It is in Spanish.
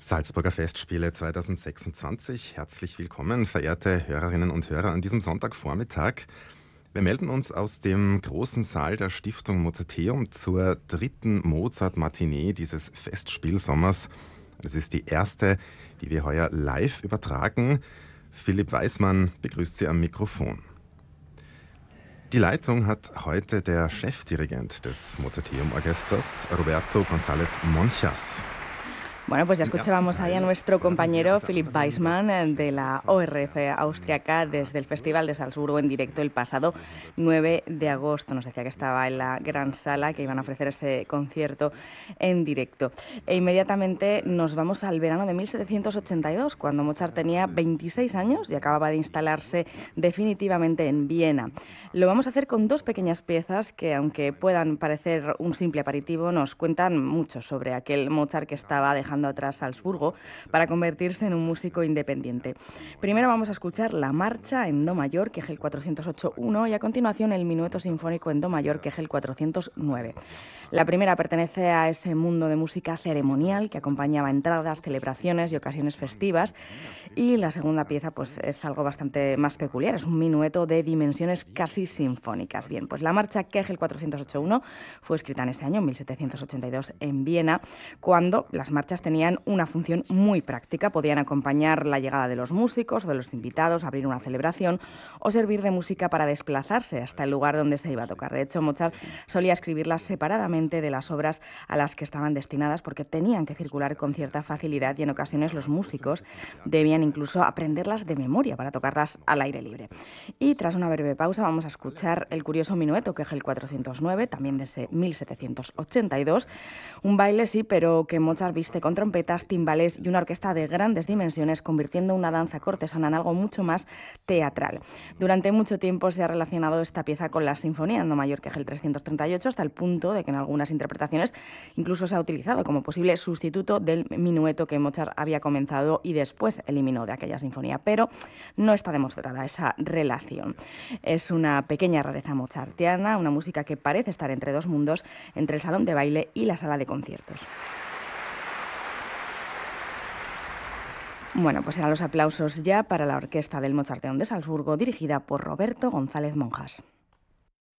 Salzburger Festspiele 2026. Herzlich willkommen, verehrte Hörerinnen und Hörer, an diesem Sonntagvormittag. Wir melden uns aus dem großen Saal der Stiftung Mozarteum zur dritten Mozart-Matinee dieses Festspielsommers. Es ist die erste, die wir heuer live übertragen. Philipp Weismann begrüßt Sie am Mikrofon. Die Leitung hat heute der Chefdirigent des Mozarteum-Orchesters, Roberto González Monchas. Bueno, pues ya escuchábamos ahí a nuestro compañero Philipp Weismann de la ORF austriaca desde el Festival de Salzburgo en directo el pasado 9 de agosto. Nos decía que estaba en la gran sala, que iban a ofrecer ese concierto en directo. E inmediatamente nos vamos al verano de 1782, cuando Mozart tenía 26 años y acababa de instalarse definitivamente en Viena. Lo vamos a hacer con dos pequeñas piezas que, aunque puedan parecer un simple aperitivo, nos cuentan mucho sobre aquel Mozart que estaba dejando atrás Salzburgo para convertirse en un músico independiente. Primero vamos a escuchar la marcha en do mayor, Kegel 408-1, y a continuación el minueto sinfónico en do mayor, Kegel 409. La primera pertenece a ese mundo de música ceremonial que acompañaba entradas, celebraciones y ocasiones festivas, y la segunda pieza pues es algo bastante más peculiar, es un minueto de dimensiones casi sinfónicas. Bien, pues la marcha Kegel 408-1 fue escrita en ese año, 1782, en Viena, cuando las marchas tenían una función muy práctica. Podían acompañar la llegada de los músicos o de los invitados, abrir una celebración o servir de música para desplazarse hasta el lugar donde se iba a tocar. De hecho, Mozart solía escribirlas separadamente de las obras a las que estaban destinadas porque tenían que circular con cierta facilidad y en ocasiones los músicos debían incluso aprenderlas de memoria para tocarlas al aire libre. Y tras una breve pausa vamos a escuchar el curioso minueto Kegel 409, también de ese 1782, un baile sí, pero que Mozart viste con trompetas, timbales y una orquesta de grandes dimensiones, convirtiendo una danza cortesana en algo mucho más teatral. Durante mucho tiempo se ha relacionado esta pieza con la sinfonía en do mayor Kegel 338, hasta el punto de que en algunas interpretaciones incluso se ha utilizado como posible sustituto del minueto que Mozart había comenzado y después eliminó de aquella sinfonía, pero no está demostrada esa relación. Es una pequeña rareza mozartiana, una música que parece estar entre dos mundos, entre el salón de baile y la sala de conciertos. Bueno, pues eran los aplausos ya para la orquesta del Mozarteum de Salzburgo, dirigida por Roberto González Monchas.